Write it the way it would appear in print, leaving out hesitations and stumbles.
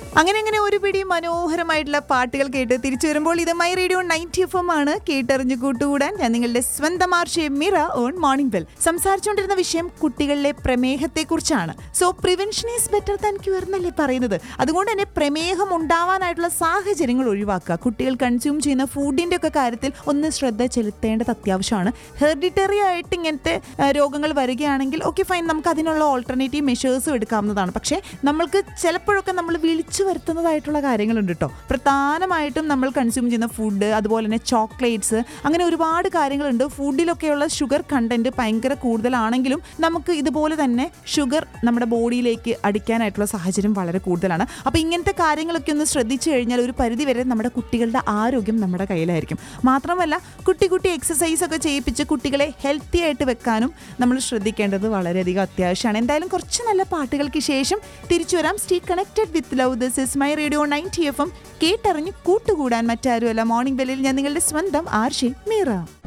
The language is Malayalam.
അങ്ങനെ ഒരു പിടി മനോഹരമായിട്ടുള്ള പാട്ടുകൾ കേട്ട് തിരിച്ചു വരുമ്പോൾ ഇത് മൈ റേഡിയോ 90 FM ആണ്. കേട്ടറിഞ്ഞു കൂട്ടുകൂടാൻ ഞാൻ നിങ്ങളുടെ സ്വന്തം ആർഷേ മിറ ഓൺ മോർണിംഗ് ബെൽ. സംസാരിച്ചുകൊണ്ടിരുന്ന വിഷയം കുട്ടികളിലെ പ്രമേഹത്തെ കുറിച്ചാണ്. So prevention is better than cure എന്നല്ലേ പറയുന്നത്. അതുകൊണ്ട് തന്നെ പ്രമേഹം ഉണ്ടാവാനായിട്ടുള്ള സാഹചര്യങ്ങൾ ഒഴിവാക്കുക. കുട്ടികൾ കൺസ്യൂം ചെയ്യുന്ന ഫുഡിന്റെ ഒക്കെ കാര്യത്തിൽ ഒന്ന് ശ്രദ്ധ ചെലുത്തേണ്ടത് അത്യാവശ്യമാണ്. ഹെറിഡിറ്ററി ആയിട്ട് ഇങ്ങനത്തെ രോഗങ്ങൾ വരികയാണെങ്കിൽ ഓക്കെ ഫൈൻ, നമുക്ക് അതിനുള്ള ഓൾട്ടർനേറ്റീവ് മെഷേഴ്സും എടുക്കാവുന്നതാണ്. പക്ഷേ നമ്മൾക്ക് ചിലപ്പോഴൊക്കെ നമ്മൾ വിളിച്ചു വരുത്തുന്നതായിട്ടുള്ള കാര്യങ്ങളുണ്ട് കേട്ടോ. പ്രധാനമായിട്ടും നമ്മൾ കൺസ്യൂം ചെയ്യുന്ന ഫുഡ്, അതുപോലെ തന്നെ ചോക്ലേറ്റ്സ്, അങ്ങനെ ഒരുപാട് കാര്യങ്ങളുണ്ട്. ഫുഡിലൊക്കെയുള്ള ഷുഗർ കണ്ടന്റ് ഭയങ്കര കൂടുതലാണെങ്കിലും നമുക്ക് ഇതുപോലെ തന്നെ ഷുഗർ നമ്മുടെ ബോഡിയിലേക്ക് അടിക്കാനായിട്ടുള്ള സാഹചര്യം വളരെ കൂടുതലാണ്. അപ്പോൾ ഇങ്ങനത്തെ കാര്യങ്ങളൊക്കെ ഒന്ന് ശ്രദ്ധിച്ചു കഴിഞ്ഞാൽ ഒരു പരിധിവരെ നമ്മുടെ കുട്ടികളുടെ ആരോഗ്യം നമ്മുടെ കയ്യിലായിരിക്കും. മാത്രമല്ല കുട്ടി എക്സസൈസ് ഒക്കെ ചെയ്യിപ്പിച്ച് കുട്ടികളെ ഹെൽത്തി ആയിട്ട് വെക്കാനും നമ്മൾ ശ്രദ്ധിക്കേണ്ടത് വളരെയധികം അത്യാവശ്യമാണ്. എന്തായാലും കുറച്ച് നല്ല പാട്ടുകൾക്ക് ശേഷം തിരിച്ചു വരാം. Stay connected with love. This is my radio 90 FM. കേട്ടറിഞ്ഞ് കൂട്ടുകൂടാൻ മറ്റാരുമല്ല മോർണിംഗ് ബെല്ലിൽ ഞാൻ നിങ്ങളുടെ സ്വന്തം ആർഷേ മീറ.